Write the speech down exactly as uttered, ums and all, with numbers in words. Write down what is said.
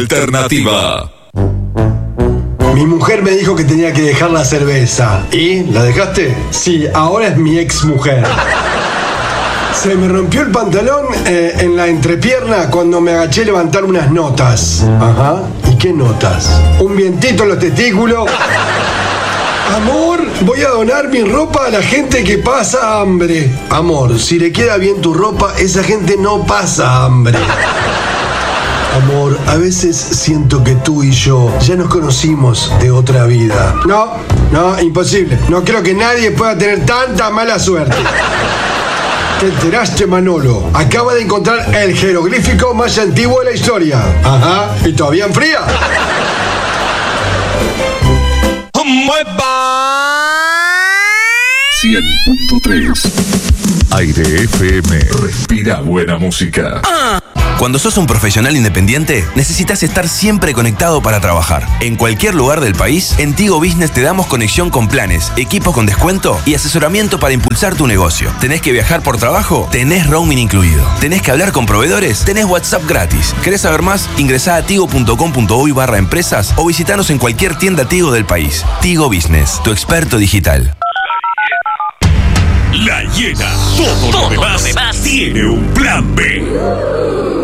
Alternativa. Mi mujer me dijo que tenía que dejar la cerveza. ¿Y? ¿La dejaste? Sí, ahora es mi ex mujer. Se me rompió el pantalón eh, en la entrepierna cuando me agaché a levantar unas notas. Ajá. ¿Y qué notas? Un vientito en los testículos. Amor, voy a donar mi ropa a la gente que pasa hambre. Amor, si le queda bien tu ropa, esa gente no pasa hambre. Amor, a veces siento que tú y yo ya nos conocimos de otra vida. No, no, imposible. No creo que nadie pueda tener tanta mala suerte. Te enteraste, Manolo. Acaba de encontrar el jeroglífico más antiguo de la historia. Ajá, y todavía enfría. cien punto tres Aire F M. Respira buena música. Cuando sos un profesional independiente, necesitas estar siempre conectado para trabajar. En cualquier lugar del país, en Tigo Business te damos conexión con planes, equipos con descuento y asesoramiento para impulsar tu negocio. ¿Tenés que viajar por trabajo? Tenés roaming incluido. ¿Tenés que hablar con proveedores? Tenés WhatsApp gratis. ¿Querés saber más? Ingresá a tigo punto com punto uy barra empresas o visitanos en cualquier tienda Tigo del país. Tigo Business, tu experto digital. La Hiena. Todo, Todo lo demás, lo demás tiene un plan B.